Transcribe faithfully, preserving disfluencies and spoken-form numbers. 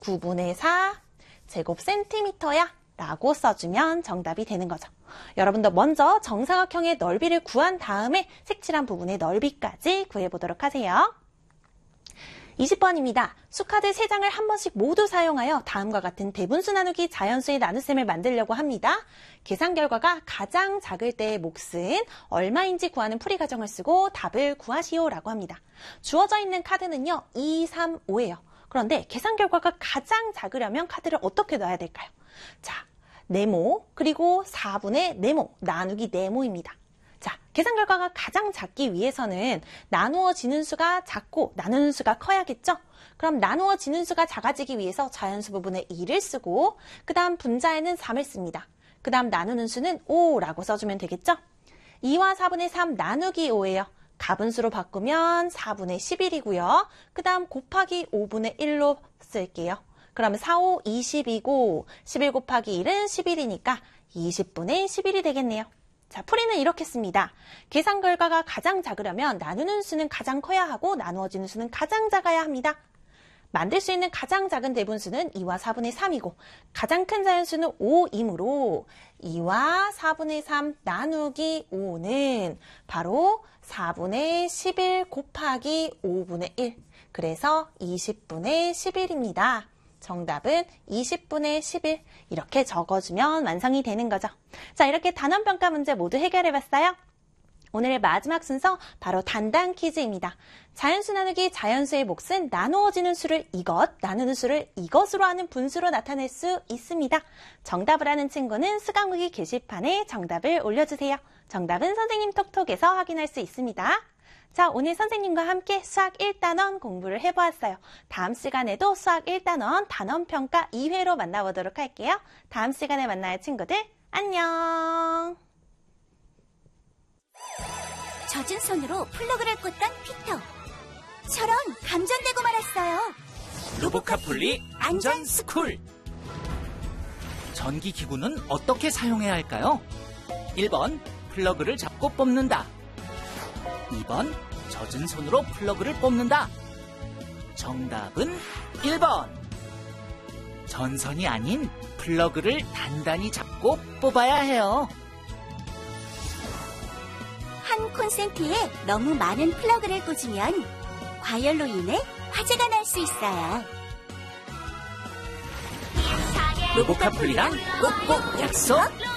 구분의 사 제곱센티미터야 라고 써주면 정답이 되는 거죠. 여러분도 먼저 정사각형의 넓이를 구한 다음에 색칠한 부분의 넓이까지 구해보도록 하세요. 이십 번입니다. 수카드 세 장을 한 번씩 모두 사용하여 다음과 같은 대분수 나누기 자연수의 나눗셈을 만들려고 합니다. 계산 결과가 가장 작을 때의 몫은 얼마인지 구하는 풀이 과정을 쓰고 답을 구하시오 라고 합니다. 주어져 있는 카드는요, 이, 삼, 오예요. 그런데 계산 결과가 가장 작으려면 카드를 어떻게 넣어야 될까요? 자, 네모, 그리고 사분의 네모, 나누기 네모입니다. 자, 계산 결과가 가장 작기 위해서는 나누어지는 수가 작고 나누는 수가 커야겠죠? 그럼 나누어지는 수가 작아지기 위해서 자연수 부분에 이를 쓰고 그 다음 분자에는 삼을 씁니다. 그 다음 나누는 수는 오라고 써주면 되겠죠? 이와 사분의 삼 나누기 오예요. 가분수로 바꾸면 사분의 십일이고요. 그 다음 곱하기 오분의 일로 쓸게요. 그러면 사, 오, 이십이고 십일 곱하기 일은 십일이니까 이십분의 십일이 되겠네요. 자, 풀이는 이렇게 씁니다. 계산 결과가 가장 작으려면 나누는 수는 가장 커야 하고 나누어지는 수는 가장 작아야 합니다. 만들 수 있는 가장 작은 대분수는 이와 사분의 삼이고 가장 큰 자연수는 오이므로 이와 사분의 삼 나누기 오는 바로 사분의 십일 곱하기 오분의 일, 그래서 이십분의 십일입니다. 정답은 이십분의 십일 이렇게 적어주면 완성이 되는 거죠. 자, 이렇게 단원평가 문제 모두 해결해봤어요. 오늘의 마지막 순서 바로 단단 퀴즈입니다. 자연수 나누기 자연수의 몫은 나누어지는 수를 이것, 나누는 수를 이것으로 하는 분수로 나타낼 수 있습니다. 정답을 아는 친구는 수강후기 게시판에 정답을 올려주세요. 정답은 선생님 톡톡에서 확인할 수 있습니다. 자, 오늘 선생님과 함께 수학 일 단원 공부를 해보았어요. 다음 시간에도 수학 일 단원 단원평가 이 회로 만나보도록 할게요. 다음 시간에 만나요, 친구들. 안녕! 젖은 손으로 플러그를 꽂던 피터. 처럼 감전되고 말았어요. 로보카폴리 안전스쿨. 전기기구는 어떻게 사용해야 할까요? 일 번 플러그를 잡고 뽑는다. 이 번 젖은 손으로 플러그를 뽑는다. 정답은 일 번. 전선이 아닌 플러그를 단단히 잡고 뽑아야 해요. 한 콘센트에 너무 많은 플러그를 꽂으면 과열로 인해 화재가 날 수 있어요. 로보카폴리랑 꼭꼭 약속.